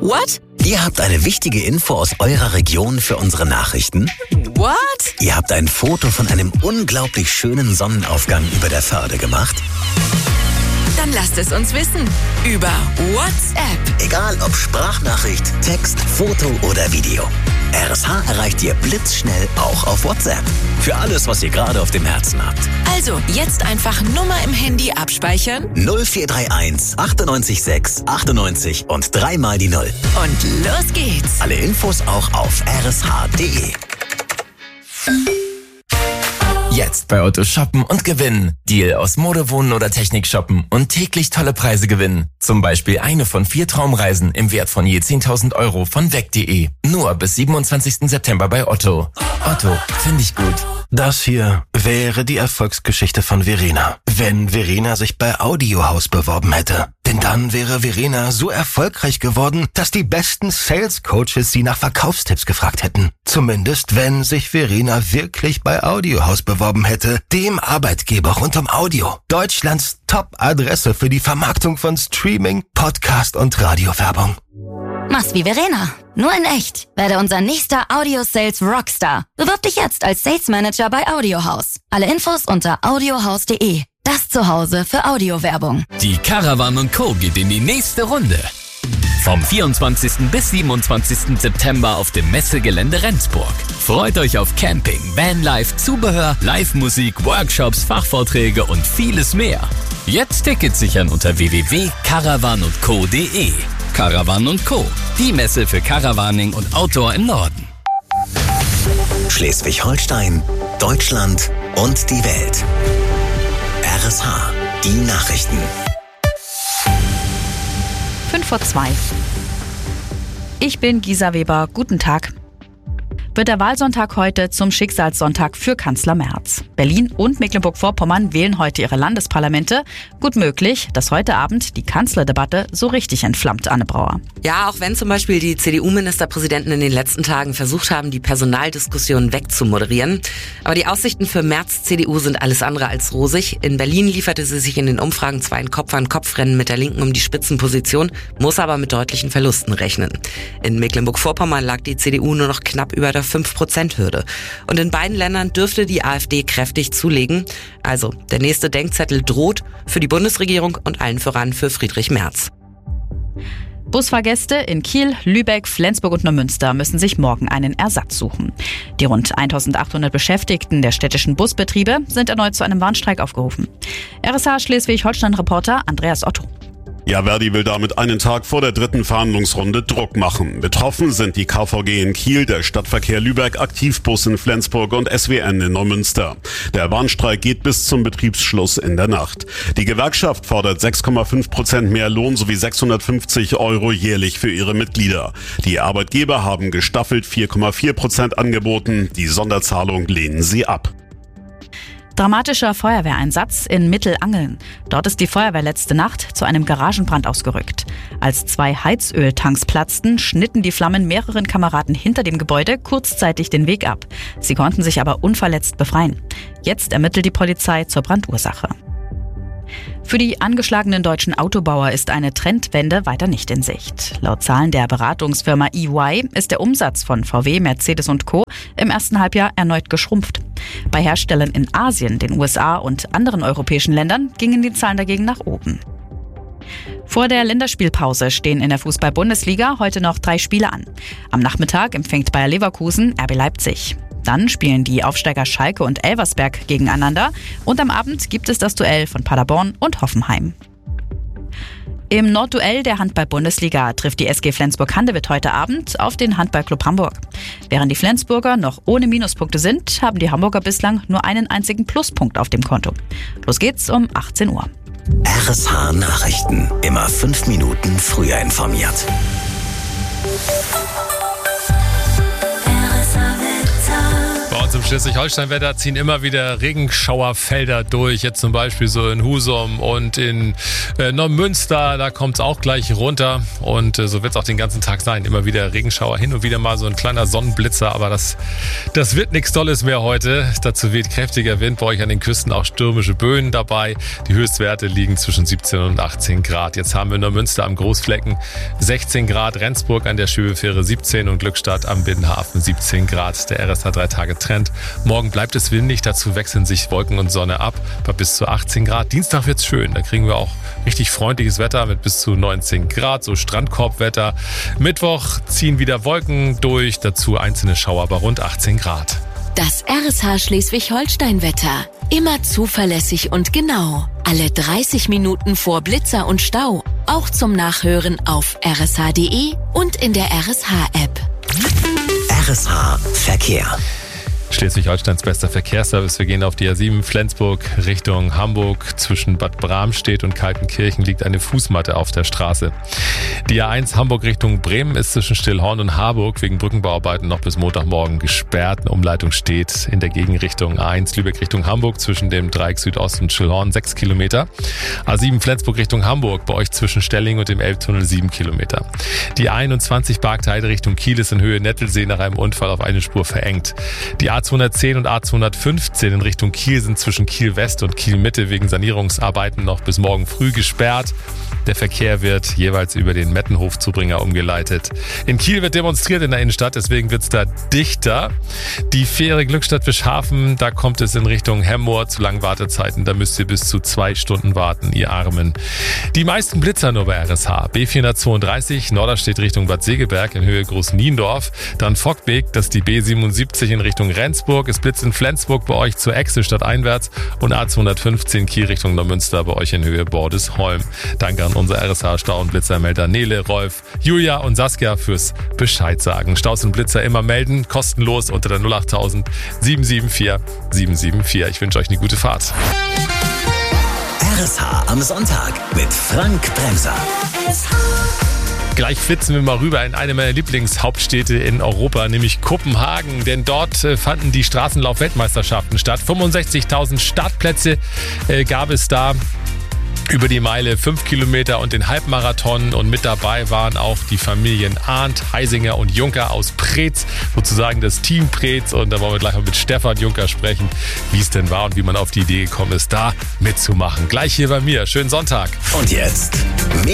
What? Ihr habt eine wichtige Info aus eurer Region für unsere Nachrichten? What? Ihr habt ein Foto von einem unglaublich schönen Sonnenaufgang über der Förde gemacht? Dann lasst es uns wissen. Über WhatsApp. Egal ob Sprachnachricht, Text, Foto oder Video. RSH erreicht ihr blitzschnell auch auf WhatsApp. Für alles, was ihr gerade auf dem Herzen habt. Also, jetzt einfach Nummer im Handy abspeichern. 0431 98 6 98 und 3 mal die 0. Und los geht's. Alle Infos auch auf rsh.de. Jetzt bei Otto shoppen und gewinnen. Deal aus Mode, Wohnen oder Technik shoppen und täglich tolle Preise gewinnen. Zum Beispiel eine von 4 Traumreisen im Wert von je 10.000 Euro von weg.de. Nur bis 27. September bei Otto. Otto, finde ich gut. Das hier wäre die Erfolgsgeschichte von Verena. Wenn Verena sich bei Audiohaus beworben hätte. Denn dann wäre Verena so erfolgreich geworden, dass die besten Sales Coaches sie nach Verkaufstipps gefragt hätten. Zumindest wenn sich Verena wirklich bei Audiohaus beworben hätte, dem Arbeitgeber rund um Audio. Deutschlands Top-Adresse für die Vermarktung von Streaming, Podcast und Radiowerbung. Mach's wie Verena, nur in echt. Werde unser nächster Audio-Sales Rockstar. Bewirb dich jetzt als Sales Manager bei Audiohaus. Alle Infos unter audiohaus.de. Das Zuhause für Audiowerbung. Die Caravan & Co. geht in die nächste Runde. Vom 24. bis 27. September auf dem Messegelände Rendsburg. Freut euch auf Camping, Vanlife, Zubehör, Live-Musik, Workshops, Fachvorträge und vieles mehr. Jetzt Tickets sichern unter www.caravanandco.de. Caravan & Co. Die Messe für Caravaning und Outdoor im Norden. Schleswig-Holstein, Deutschland und die Welt. RSH, die Nachrichten. 5:02. Ich bin Gisa Weber. Guten Tag. Wird der Wahlsonntag heute zum Schicksalssonntag für Kanzler Merz. Berlin und Mecklenburg-Vorpommern wählen heute ihre Landesparlamente. Gut möglich, dass heute Abend die Kanzlerdebatte so richtig entflammt, Anne Brauer. Ja, auch wenn zum Beispiel die CDU-Ministerpräsidenten in den letzten Tagen versucht haben, die Personaldiskussion wegzumoderieren. Aber die Aussichten für Merz' CDU sind alles andere als rosig. In Berlin lieferte sie sich in den Umfragen zwar ein Kopf-an-Kopf-Rennen mit der Linken um die Spitzenposition, muss aber mit deutlichen Verlusten rechnen. In Mecklenburg-Vorpommern lag die CDU nur noch knapp über der 5%-Hürde. Und in beiden Ländern dürfte die AfD kräftig zulegen. Also, der nächste Denkzettel droht für die Bundesregierung und allen voran für Friedrich Merz. Busfahrgäste in Kiel, Lübeck, Flensburg und Neumünster müssen sich morgen einen Ersatz suchen. Die rund 1800 Beschäftigten der städtischen Busbetriebe sind erneut zu einem Warnstreik aufgerufen. RSH Schleswig-Holstein-Reporter Andreas Otto. Ja, Verdi will damit einen Tag vor der 3. Verhandlungsrunde Druck machen. Betroffen sind die KVG in Kiel, der Stadtverkehr Lübeck, Aktivbus in Flensburg und SWN in Neumünster. Der Warnstreik geht bis zum Betriebsschluss in der Nacht. Die Gewerkschaft fordert 6,5% mehr Lohn sowie 650 Euro jährlich für ihre Mitglieder. Die Arbeitgeber haben gestaffelt 4,4% angeboten. Die Sonderzahlung lehnen sie ab. Dramatischer Feuerwehreinsatz in Mittelangeln. Dort ist die Feuerwehr letzte Nacht zu einem Garagenbrand ausgerückt. Als 2 Heizöltanks platzten, schnitten die Flammen mehreren Kameraden hinter dem Gebäude kurzzeitig den Weg ab. Sie konnten sich aber unverletzt befreien. Jetzt ermittelt die Polizei zur Brandursache. Für die angeschlagenen deutschen Autobauer ist eine Trendwende weiter nicht in Sicht. Laut Zahlen der Beratungsfirma EY ist der Umsatz von VW, Mercedes und Co. im ersten Halbjahr erneut geschrumpft. Bei Herstellern in Asien, den USA und anderen europäischen Ländern gingen die Zahlen dagegen nach oben. Vor der Länderspielpause stehen in der Fußball-Bundesliga heute noch 3 Spiele an. Am Nachmittag empfängt Bayer Leverkusen RB Leipzig. Dann spielen die Aufsteiger Schalke und Elversberg gegeneinander. Und am Abend gibt es das Duell von Paderborn und Hoffenheim. Im Nordduell der Handball-Bundesliga trifft die SG Flensburg-Handewitt heute Abend auf den Handballclub Hamburg. Während die Flensburger noch ohne Minuspunkte sind, haben die Hamburger bislang nur einen einzigen Pluspunkt auf dem Konto. Los geht's um 18 Uhr. RSH Nachrichten. Immer 5 Minuten früher informiert. und zum Schleswig-Holstein-Wetter ziehen immer wieder Regenschauerfelder durch. Jetzt zum Beispiel so in Husum und in Neumünster. Da kommt es auch gleich runter. Und so wird es auch den ganzen Tag sein. Immer wieder Regenschauer, hin und wieder mal so ein kleiner Sonnenblitzer. Aber das wird nichts Tolles mehr heute. Dazu weht kräftiger Wind. Bei euch an den Küsten auch stürmische Böen dabei. Die Höchstwerte liegen zwischen 17 und 18 Grad. Jetzt haben wir in Neumünster am Großflecken 16 Grad. Rendsburg an der Schwebefähre 17 und Glückstadt am Binnenhafen 17 Grad. Der RSH 3-Tage-Trend. Morgen bleibt es windig, dazu wechseln sich Wolken und Sonne ab bei bis zu 18 Grad. Dienstag wird's schön, da kriegen wir auch richtig freundliches Wetter mit bis zu 19 Grad, so Strandkorbwetter. Mittwoch ziehen wieder Wolken durch, dazu einzelne Schauer bei rund 18 Grad. Das RSH Schleswig-Holstein-Wetter. Immer zuverlässig und genau. Alle 30 Minuten vor Blitzer und Stau. Auch zum Nachhören auf rsh.de und in der RSH-App. RSH Verkehr. Schleswig-Holsteins bester Verkehrsservice. Wir gehen auf die A7 Flensburg Richtung Hamburg. Zwischen Bad Bramstedt und Kaltenkirchen liegt eine Fußmatte auf der Straße. Die A1 Hamburg Richtung Bremen ist zwischen Stillhorn und Harburg wegen Brückenbauarbeiten noch bis Montagmorgen gesperrt. Eine Umleitung steht in der Gegenrichtung. A1 Lübeck Richtung Hamburg zwischen dem Dreieck Südost und Stillhorn 6 Kilometer. A7 Flensburg Richtung Hamburg bei euch zwischen Stelling und dem Elbtunnel 7 Kilometer. Die A21 Bargteheide Richtung Kiel ist in Höhe Nettelsee nach einem Unfall auf eine Spur verengt. Die A210 und A215 in Richtung Kiel sind zwischen Kiel West und Kiel Mitte wegen Sanierungsarbeiten noch bis morgen früh gesperrt. Der Verkehr wird jeweils über den Mettenhof-Zubringer umgeleitet. In Kiel wird demonstriert in der Innenstadt, deswegen wird's da dichter. Die Fähre Glückstadt-Bischhafen, da kommt es in Richtung Hemmoor zu langen Wartezeiten. Da müsst ihr bis zu 2 Stunden warten, ihr Armen. Die meisten Blitzer nur bei RSH. B432, Norderstedt Richtung Bad Segeberg in Höhe Groß-Niendorf. Dann Vockbeek, das ist die B77 in Richtung Rendsburg. Es blitzt in Flensburg bei euch zur Echse stadteinwärts und A215 Kiel Richtung Neumünster bei euch in Höhe Bordesholm. Danke an unser RSH-Stau- und Blitzermelder Nele, Rolf, Julia und Saskia fürs Bescheid sagen. Staus und Blitzer immer melden, kostenlos unter der 08000 774 774. Ich wünsche euch eine gute Fahrt. RSH am Sonntag mit Frank Bremser. Gleich flitzen wir mal rüber in eine meiner Lieblingshauptstädte in Europa, nämlich Kopenhagen. Denn dort fanden die Straßenlauf-Weltmeisterschaften statt. 65.000 Startplätze gab es da. Über die Meile 5 Kilometer und den Halbmarathon, und mit dabei waren auch die Familien Arndt, Heisinger und Juncker aus Preetz, sozusagen das Team Preetz, und da wollen wir gleich mal mit Stefan Juncker sprechen, wie es denn war und wie man auf die Idee gekommen ist, da mitzumachen. Gleich hier bei mir. Schönen Sonntag. Und jetzt